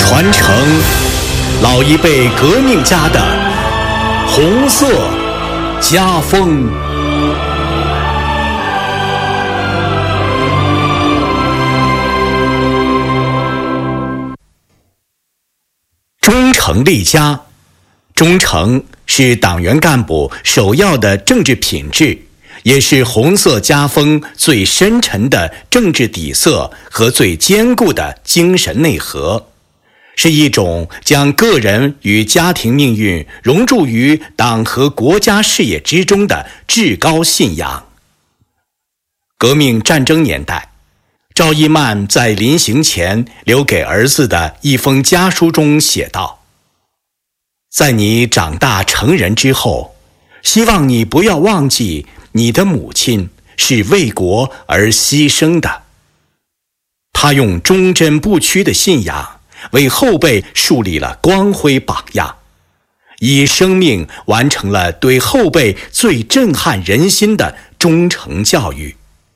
传承老一辈革命家的红色家风。忠诚立家，忠诚是党员干部首要的政治品质，也是红色家风最深沉的政治底色和最坚固的精神内核，是一种将个人与家庭命运融入于党和国家事业之中的至高信仰。革命战争年代，赵一曼在临行前留给儿子的一封家书中写道：在你长大成人之后，希望你不要忘记你的母亲是为国而牺牲的。他用忠贞不屈的信仰为后辈树立了光辉榜样，以生命完成了对后辈最震撼人心的忠诚教育。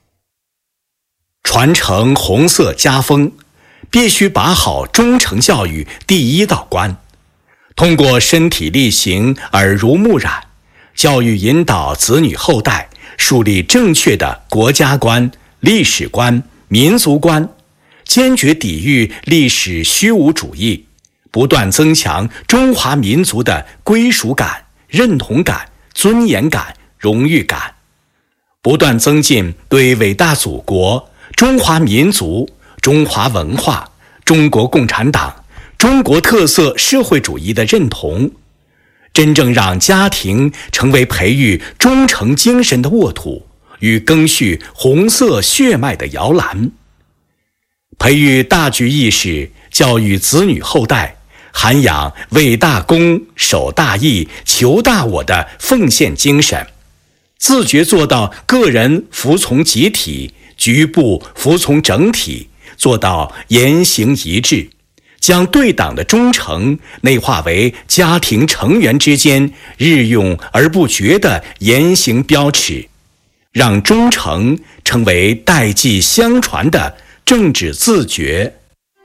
传承红色家风，必须把好忠诚教育第一道关，通过身体力行、耳濡目染，教育引导子女后代树立正确的国家观、历史观、民族观，坚决抵御历史虚无主义，不断增强中华民族的归属感、认同感、尊严感、荣誉感，不断增进对伟大祖国、中华民族、中华文化、中国共产党、中国特色社会主义的认同，真正让家庭成为培育忠诚精神的沃土与赓续红色血脉的摇篮。培育大局意识，教育子女后代，涵养为大公、守大义、求大我的奉献精神，自觉做到个人服从集体，局部服从整体，做到言行一致，将对党的忠诚内化为家庭成员之间日用而不绝的言行标尺，让忠诚成为代际相传的政治自觉。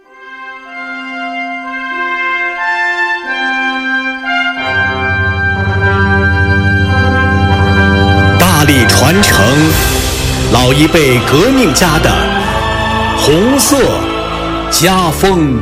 大力传承老一辈革命家的红色家风。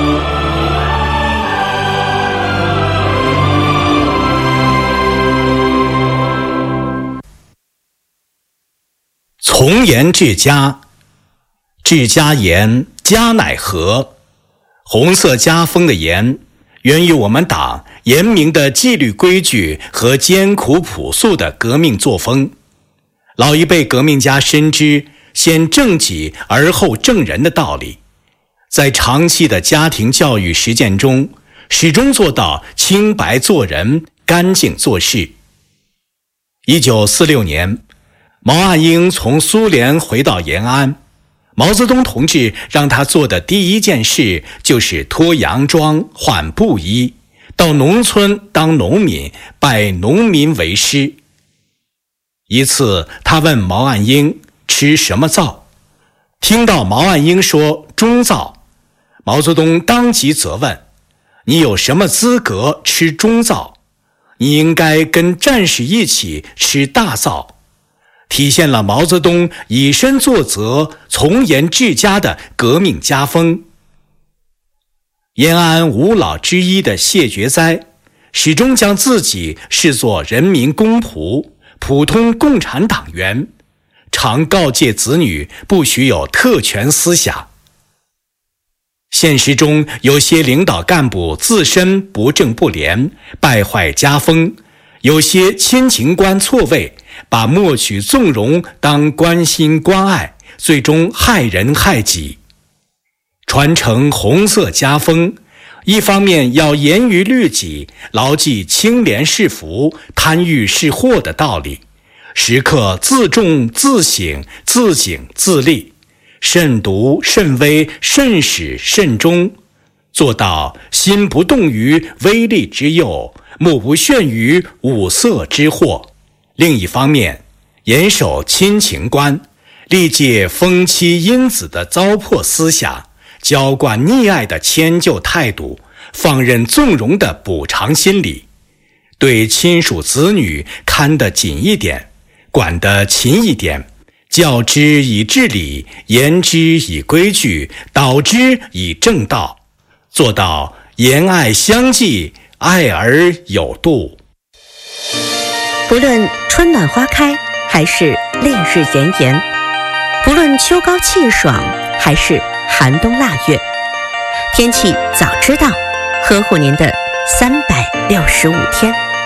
从严治家，治家严，家乃和。红色家风的严，源于我们党严明的纪律规矩和艰苦朴素的革命作风。老一辈革命家深知先正己而后正人的道理，在长期的家庭教育实践中，始终做到清白做人、干净做事。1946年，毛岸英从苏联回到延安，毛泽东同志让他做的第一件事就是脱洋装换布衣，到农村当农民，拜农民为师。一次他问毛岸英吃什么皂，听到毛岸英说中皂，毛泽东当即责问：你有什么资格吃中皂？你应该跟战士一起吃大皂，体现了毛泽东以身作则、从严治家的革命家风。延安五老之一的谢觉哉，始终将自己视作人民公仆、普通共产党员，常告诫子女不许有特权思想。现实中有些领导干部自身不正不廉，败坏家风，有些亲情观错位，把默许纵容当关心关爱，最终害人害己。传承红色家风，一方面要严于律己，牢记清廉是福、贪欲是祸的道理，时刻自重自省、自警自立，慎独慎微、慎始慎终，做到心不动于威力之诱，目不眩于五色之祸。另一方面，严守亲情观，历届封妻荫子的糟粕思想， 浇灌溺爱的迁就态度，放任纵容的补偿心理，对亲属子女看得紧一点，管得勤一点，教之以治理，言之以规矩，导之以正道，做到言爱相济，爱而有度。 不论春暖花开还是烈日炎炎，不论秋高气爽还是寒冬腊月，天气早知道，呵护您的365天。